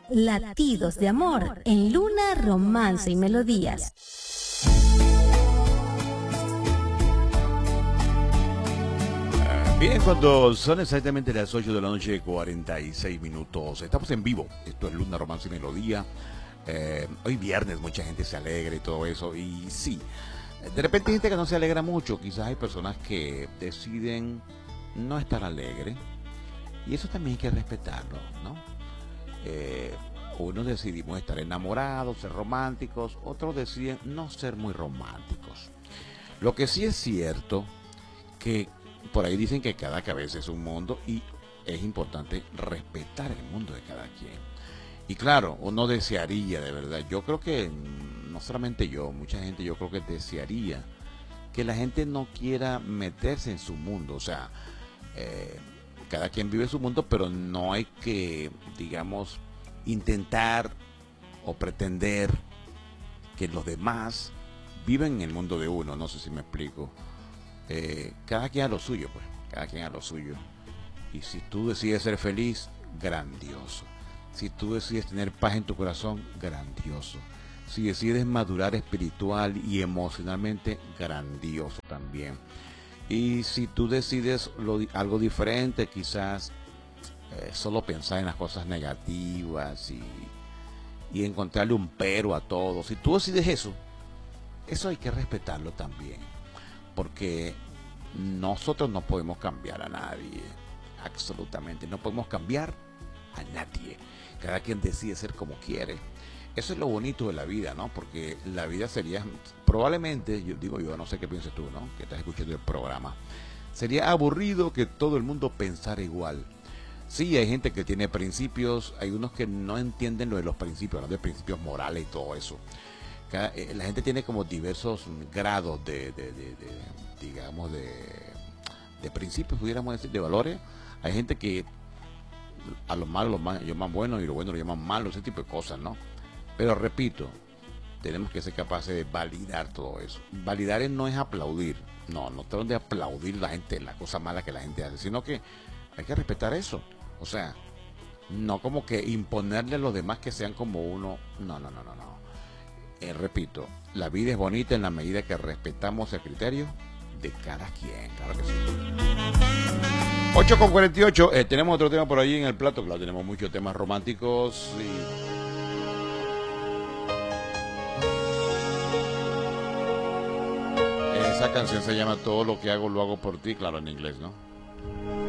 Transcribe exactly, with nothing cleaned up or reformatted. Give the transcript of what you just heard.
Latidos de Amor en Luna, Romance y Melodías. Bien, cuando son exactamente las ocho de la noche, cuarenta y seis minutos, estamos en vivo. Esto es Luna, Romance y Melodía. Eh, hoy viernes mucha gente se alegra y todo eso. Y sí, de repente hay gente que no se alegra mucho. Quizás hay personas que deciden no estar alegre. Y eso también hay que respetarlo, ¿no? Eh, unos decidimos estar enamorados, ser románticos. Otros deciden no ser muy románticos. Lo que sí es cierto que por ahí dicen que cada cabeza es un mundo y es importante respetar el mundo de cada quien. Y claro, uno desearía de verdad, yo creo que no solamente yo, mucha gente yo creo que desearía que la gente no quiera meterse en su mundo, o sea, eh, cada quien vive su mundo, pero no hay que, digamos, intentar o pretender que los demás viven en el mundo de uno, no sé si me explico. Eh, cada quien a lo suyo, pues, cada quien a lo suyo. Y si tú decides ser feliz, grandioso. Si tú decides tener paz en tu corazón, grandioso. Si decides madurar espiritual y emocionalmente, grandioso también. Y si tú decides lo, algo diferente, quizás eh, solo pensar en las cosas negativas y, y encontrarle un pero a todo. Si tú decides eso, eso hay que respetarlo también. Porque nosotros no podemos cambiar a nadie, absolutamente, no podemos cambiar a nadie, cada quien decide ser como quiere. Eso es lo bonito de la vida, ¿no? Porque la vida sería, probablemente, yo digo yo, no sé qué piensas tú, ¿no? Que estás escuchando el programa, sería aburrido que todo el mundo pensara igual. Sí, hay gente que tiene principios, hay unos que no entienden lo de los principios, ¿no? De principios morales y todo eso. Cada, eh, la gente tiene como diversos grados de, de, de, de digamos, de, de principios, pudiéramos decir, de valores. Hay gente que a lo malo lo llaman bueno y lo bueno lo llaman malo, ese tipo de cosas, ¿no? Pero repito, tenemos que ser capaces de validar todo eso. Validar no es aplaudir, no, no tenemos de aplaudir la gente, la cosa mala que la gente hace, sino que hay que respetar eso. O sea, no como que imponerle a los demás que sean como uno, no, no, no, no, no. Eh, repito, la vida es bonita en la medida que respetamos el criterio de cada quien, claro que sí. ocho con cuarenta y ocho, eh, tenemos otro tema por allí en el plato, claro, tenemos muchos temas románticos y... Esa canción se llama Todo lo que hago lo hago por ti, claro, en inglés, ¿no?